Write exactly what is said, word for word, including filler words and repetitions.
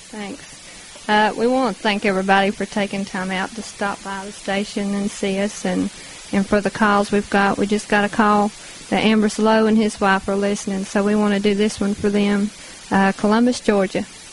Thanks. Uh, we want to thank everybody for taking time out to stop by the station and see us, and, and for the calls we've got. We just got a call that Ambrose Lowe and his wife are listening, so we want to do this one for them. Uh, Columbus, Georgia.